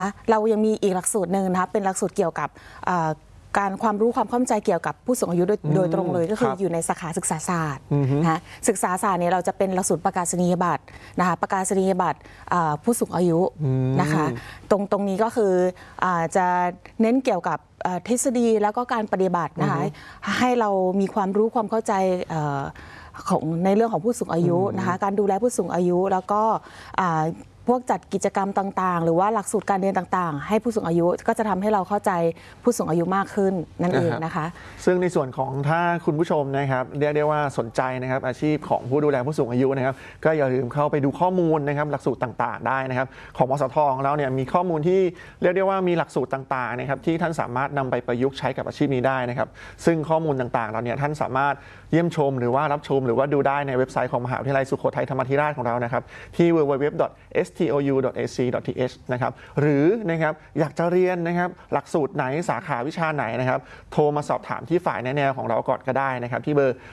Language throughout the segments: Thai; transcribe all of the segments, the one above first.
เรายังมีอีกหลักสูตรหนึ่งนะคะเป็นหลักสูตรเกี่ยวกับการความรู้ความเข้าใจเกี่ยวกับผู้สูงอายุโดยตรงเลยก็คืออยู่ในสาขาศึกษาศาสตร์นะศึกษาศาสตร์เนี่ยเราจะเป็นหลักสูตรประกาศนียบัตรนะคะประกาศนียบัตรผู้สูงอายุนะคะตรงนี้ก็คือจะเน้นเกี่ยวกับทฤษฎีแล้วก็การปฏิบัตินะคะให้เรามีความรู้ความเข้าใจของในเรื่องของผู้สูงอายุนะคะการดูแลผู้สูงอายุแล้วก็พวกจัดกิจกรรมต่างๆหรือว่าหลักสูตรการเรียนต่างๆให้ผู้สูงอายุก็จะทำให้เราเข้าใจผู้สูงอายุมากขึ้นนั่นเองนะคะซึ่งในส่วนของถ้าคุณผู้ชมนะครับเรียกได้ว่าสนใจนะครับอาชีพของผู้ดูแลผู้สูงอายุนะครับก็อย่าลืมเข้าไปดูข้อมูลนะครับหลักสูตรต่างๆได้นะครับของมสทของเราเนี่ยมีข้อมูลที่เรียกได้ว่ามีหลักสูตรต่างๆนะครับที่ท่านสามารถนำไปประยุกต์ใช้กับอาชีพนี้ได้นะครับซึ่งข้อมูลต่างๆเราเนี่ยท่านสามารถเยี่ยมชมหรือว่ารับชมหรือว่าดูได้ในเว็บไซต์ของมหาวิทยาลัยสุโขทัยธรรมาธิราชของเรานะครับที่ www.stou.ac.th นะครับหรือนะครับอยากจะเรียนนะครับหลักสูตรไหนสาขาวิชาไหนนะครับโทรมาสอบถามที่ฝ่ายแนะแนวของเราก่อนก็ได้นะครับที่เบอร์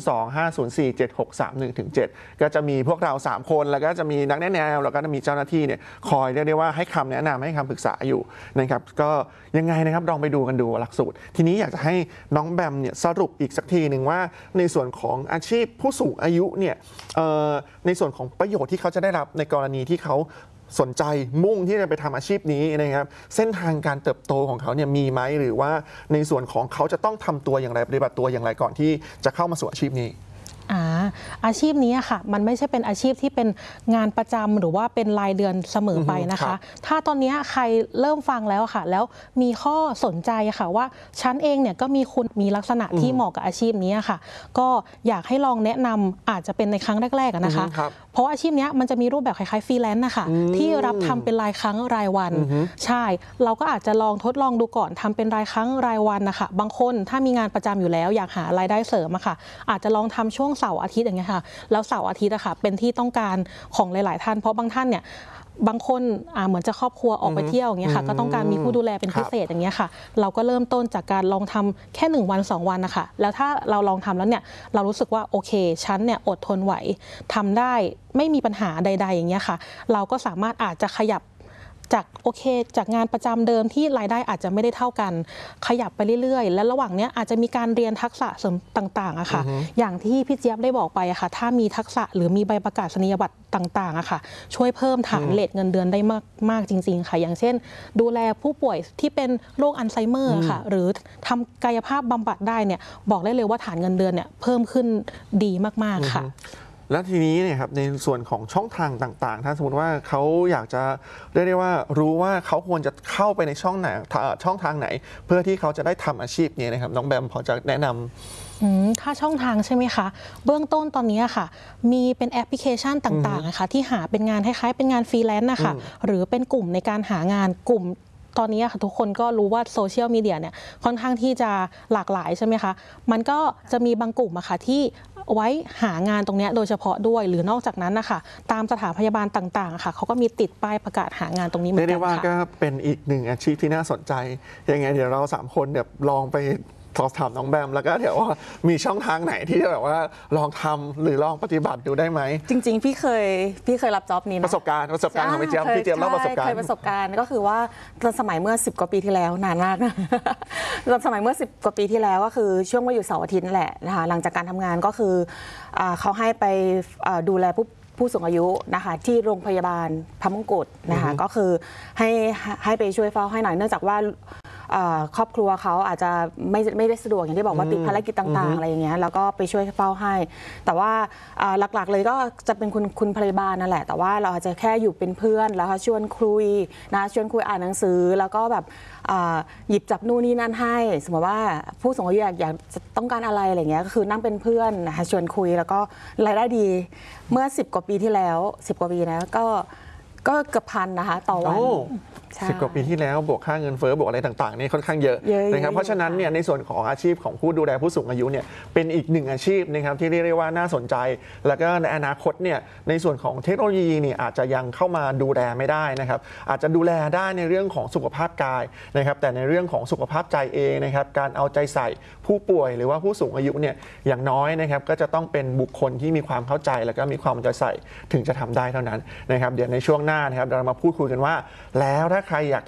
025047631-7 ก็จะมีพวกเรา3คนแล้วก็จะมีนักแนะแนวแล้วก็จะมีเจ้าหน้าที่เนี่ยคอยเรียกได้ว่าให้คำแนะนำให้คำปรึกษาอยู่นะครับก็ยังไงนะครับลองไปดูกันดูหลักสูตรทีนี้อยากจะให้น้องแบมเนี่ยสรุปอีกสักทีหนึ่งว่าในส่วนของอาชีพผู้สูงอายุเนี่ยในส่วนของประโยชน์ที่เขาจะได้รับในกรณีที่เขาสนใจมุ่งที่จะไปทำอาชีพนี้นะครับเส้นทางการเติบโตของเขาเนี่ยมีไหมหรือว่าในส่วนของเขาจะต้องทำตัวอย่างไรปฏิบัติตัวอย่างไรก่อนที่จะเข้ามาสู่อาชีพนี้อาชีพนี้ค่ะมันไม่ใช่เป็นอาชีพที่เป็นงานประจำหรือว่าเป็นรายเดือนเสมอไปนะคะถ้าตอนนี้ใครเริ่มฟังแล้วค่ะแล้วมีข้อสนใจค่ะว่าฉันเองเนี่ยก็มีลักษณะที่เหมาะกับอาชีพนี้ค่ะก็อยากให้ลองแนะนำอาจจะเป็นในครั้งแรกๆนะคะเพราะอาชีพนี้มันจะมีรูปแบบคล้ายๆฟรีแลนซ์นะคะที่รับทำเป็นรายครั้งรายวันใช่เราก็อาจจะลองทดลองดูก่อนทำเป็นรายครั้งรายวันนะคะบางคนถ้ามีงานประจำอยู่แล้วอยากหารายได้เสริมอะค่ะอาจจะลองทำช่วงเสาร์อาทิตย์อย่างเงี้ยค่ะแล้วเสาร์อาทิตย์อะค่ะเป็นที่ต้องการของหลายๆท่านเพราะบางท่านเนี่ยบางคนเหมือนจะครอบครัวออกไปเที่ยวอย่างเงี้ยค่ะก็ต้องการมีผู้ดูแลเป็นพิเศษอย่างเงี้ยค่ะเราก็เริ่มต้นจากการลองทำแค่1 วัน 2 วันนะคะแล้วถ้าเราลองทำแล้วเนี่ยเรารู้สึกว่าโอเคฉันเนี่ยอดทนไหวทำได้ไม่มีปัญหาใดๆอย่างเงี้ยค่ะเราก็สามารถอาจจะขยับจากจากงานประจำเดิมที่รายได้อาจจะไม่ได้เท่ากันขยับไปเรื่อยๆและระหว่างนี้อาจจะมีการเรียนทักษะเสริมต่างๆอะค่ะอย่างที่พี่เจี๊ยบได้บอกไปอะค่ะถ้ามีทักษะหรือมีใบประกาศนียบัตรต่างๆอะค่ะช่วยเพิ่มฐานเรทเงินเดือนได้มากจริงๆค่ะอย่างเช่นดูแลผู้ป่วยที่เป็นโรคอัลไซเมอร์ค่ะหรือทำกายภาพบำบัดได้เนี่ยบอกได้เลยว่าฐานเงินเดือนเนี่ยเพิ่มขึ้นดีมากๆค่ะแล้วทีนี้เนี่ยครับในส่วนของช่องทางต่างๆถ้าสมมติว่าเขาอยากจะเรียกได้ว่ารู้ว่าเขาควรจะเข้าไปในช่องทางไหนเพื่อที่เขาจะได้ทำอาชีพนี้นะครับน้องแบมพอจะแนะนำถ้าช่องทางใช่ไหมคะเบื้องต้นตอนนี้ค่ะมีเป็นแอปพลิเคชันต่างๆนะคะที่หาเป็นงานคล้ายๆเป็นงานฟรีแลนซ์นะคะหรือเป็นกลุ่มในการหางานกลุ่มตอนนี้ค่ะทุกคนก็รู้ว่าโซเชียลมีเดียเนี่ยค่อนข้างที่จะหลากหลายใช่ไหมคะมันก็จะมีบางกลุ่มอะค่ะที่ไว้หางานตรงนี้โดยเฉพาะด้วยหรือนอกจากนั้นนะคะตามสถานพยาบาลต่างๆค่ะเขาก็มีติดป้ายประกาศหางานตรงนี้เหมือนกันค่ะเรียกได้ว่าก็เป็นอีกหนึ่งอาชีพที่น่าสนใจยังไงเดี๋ยวเรา3 คนเนี่ยลองไปสอบถามน้องแบมแล้วก็เดี๋ยวว่ามีช่องทางไหนที่จะแบบว่าลองทำหรือลองปฏิบัติดูได้ไหมจริงๆพี่เคยรับจ็อบนี้นะประสบการณ์ของพี่เจี๊ยบเล่าประสบการณ์เคยประสบการณ์ก็คือว่าตอนสมัยเมื่อ10 กว่าปีที่แล้วนานมากนะตอนสมัยเมื่อ10 กว่าปีที่แล้วก็คือช่วงว่าอยู่เสาร์อาทิตย์นั่นแหละนะคะหลังจากการทำงานก็คือเขาให้ไปดูแลผู้สูงอายุนะคะที่โรงพยาบาลพระมงกุฎนะคะก็คือให้ไปช่วยเฝ้าให้หน่อยเนื่องจากว่าครอบครัวเขาอาจจะไม่ได้สะดวกอย่างที่บอกว่าติดภารกิจต่างๆอะไรอย่างเงี้ยแล้วก็ไปช่วยเฝ้าให้แต่ว่าหลักๆเลยก็จะเป็นคุณพยาบาลนั่นแหละแต่ว่าเราอาจจะแค่อยู่เป็นเพื่อนแล้วชวนคุยนะชวนคุยอ่านหนังสือแล้วก็แบบหยิบจับนู่นนี่นั่นให้สมมติว่าผู้สูงอายุอยากต้องการอะไรอะไรเงี้ยก็คือนั่งเป็นเพื่อนนะคะชวนคุยแล้วก็รายได้ดีเมื่อ10 กว่าปีที่แล้ว10 กว่าปีนะก็เกือบ1,000นะคะต่อวัน 10 กว่าปีที่แล้วบวกค่าเงินเฟ้อบวกอะไรต่างๆนี่ค่อนข้างเยอะนะครับเพราะฉะนั้นเนี่ยในส่วนของอาชีพของผู้ดูแลผู้สูงอายุเนี่ยเป็นอีกหนึ่งอาชีพนะครับที่เรียกได้ว่าน่าสนใจแล้วก็ในอนาคตเนี่ยในส่วนของเทคโนโลยีเนี่ยอาจจะยังเข้ามาดูแลไม่ได้นะครับอาจจะดูแลได้ในเรื่องของสุขภาพกายนะครับแต่ในเรื่องของสุขภาพใจเองนะครับการเอาใจใส่ผู้ป่วยหรือว่าผู้สูงอายุเนี่ยอย่างน้อยนะครับก็จะต้องเป็นบุคคลที่มีความเข้าใจแล้วก็มีความเอาใจใส่ถึงจะทำได้เท่านั้นนะครับเดี๋ยวในช่วงหน้านะครับเรามาพูดคุยกันว่าแล้วถ้าใครอยาก